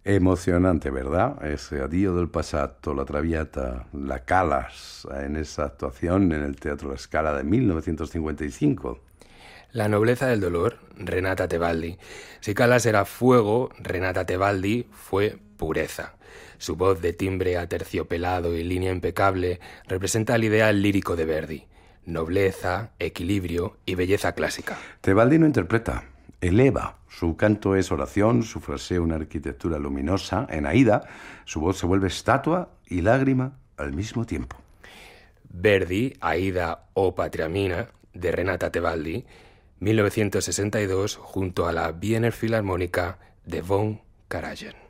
Emocionante, ¿verdad? Ese Addio del passato, la Traviata, la Callas, en esa actuación en el Teatro La Scala de 1955. La nobleza del dolor, Renata Tebaldi. Si Callas era fuego, Renata Tebaldi fue pureza. Su voz de timbre aterciopelado y línea impecable representa el ideal lírico de Verdi. Nobleza, equilibrio y belleza clásica. Tebaldi no interpreta, eleva. Su canto es oración, su fraseo una arquitectura luminosa. En Aida, su voz se vuelve estatua y lágrima al mismo tiempo. Verdi, Aida o Patriamina, de Renata Tebaldi, 1962, junto a la Wiener Filarmónica de von Karajan.